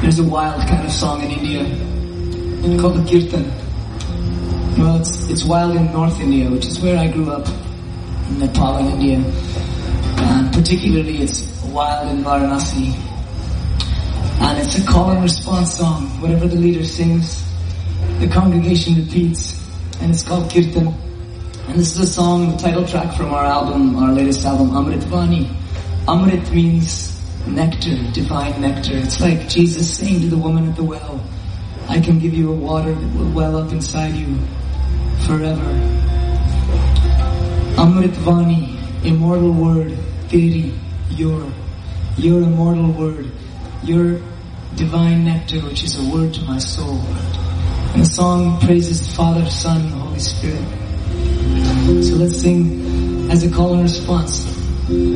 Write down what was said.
There's a wild kind of song in India called the Kirtan. Well, it's wild in North India, which is where I grew up, in Nepal and India. And particularly it's wild in Varanasi. And it's a call and response song. Whatever the leader sings, the congregation repeats, and it's called Kirtan. And this is a song, the title track from our album, our latest album, Amrit Vani. Amrit means nectar, divine nectar. It's like Jesus saying to the woman at the well, I can give you a water that will well up inside you forever. Amrit Vani, immortal word, Teri, your immortal word, your divine nectar, which is a word to my soul. And the song praises the Father, Son, and the Holy Spirit. So let's sing as a call and response.